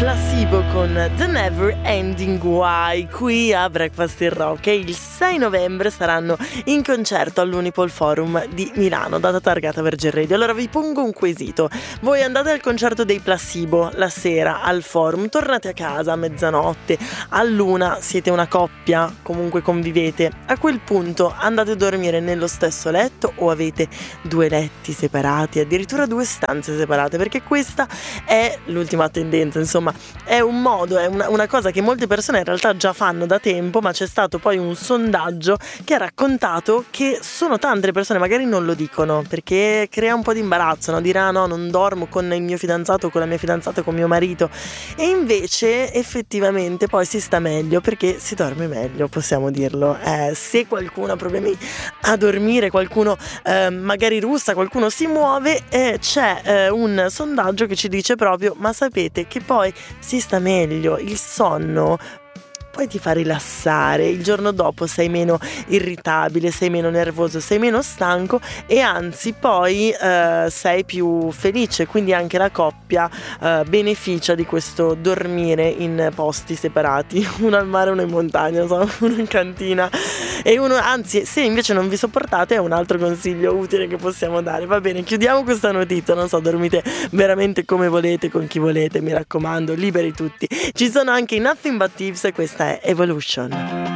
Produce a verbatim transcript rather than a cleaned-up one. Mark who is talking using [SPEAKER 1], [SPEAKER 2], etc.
[SPEAKER 1] Placebo con The Never Ending Why qui a Breakfast in Rock, e il sei novembre saranno in concerto all'Unipol Forum di Milano, data targata Virgin Radio. Allora vi pongo un quesito: voi andate al concerto dei Placebo la sera al Forum, tornate a casa a mezzanotte, all'una, siete una coppia, comunque convivete, a quel punto andate a dormire nello stesso letto o avete due letti separati, addirittura due stanze separate? Perché questa è l'ultima tendenza, insomma è un modo, è una, una cosa che molte persone in realtà già fanno da tempo, ma c'è stato poi un sondaggio che ha raccontato che sono tante le persone, magari non lo dicono perché crea un po' di imbarazzo, no? Dirà no, non dormo con il mio fidanzato, con la mia fidanzata, con mio marito, e invece effettivamente poi si sta meglio perché si dorme meglio, possiamo dirlo. Eh, se qualcuno ha problemi a dormire, qualcuno eh, magari russa, qualcuno si muove, eh, c'è eh, un sondaggio che ci dice proprio: ma sapete che poi si sta meglio, il sonno poi ti fa rilassare, il giorno dopo sei meno irritabile, sei meno nervoso, sei meno stanco e anzi poi eh, sei più felice, quindi anche la coppia eh, beneficia di questo dormire in posti separati, uno al mare, uno in montagna, insomma, uno in cantina e uno, anzi, se invece non vi sopportate è un altro consiglio utile che possiamo dare. Va bene, chiudiamo questa notizia, non so, dormite veramente come volete, con chi volete, mi raccomando, liberi tutti. Ci sono anche i Nothing But Thieves e questa è Evolution.